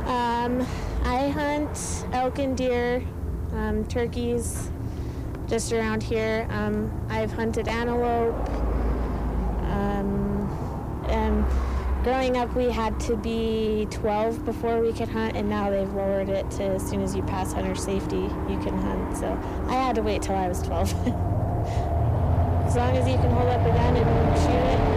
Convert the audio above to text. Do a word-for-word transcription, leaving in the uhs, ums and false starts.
Um, I hunt elk and deer, um, turkeys, just around here. Um, I've hunted antelope. Um, and growing up, we had to be twelve before we could hunt, and now they've lowered it to as soon as you pass hunter safety, you can hunt. So I had to wait till I was twelve. As long as you can hold up a gun and shoot it,